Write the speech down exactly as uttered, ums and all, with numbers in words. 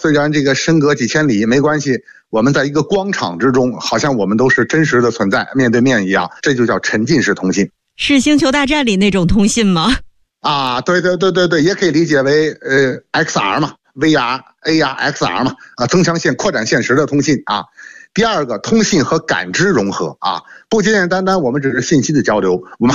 虽然这个身隔几千里没关系，我们在一个光场之中，好像我们都是真实的存在，面对面一样，这就叫沉浸式通信。 是星球大战里那种通信吗？ 啊，对对对对对，也可以理解为呃 X R 嘛 ，V R、A R、X R 嘛，啊，增强现、扩展现实的通信啊。第二个，通信和感知融合啊，不简简单单我们只是信息的交流，我们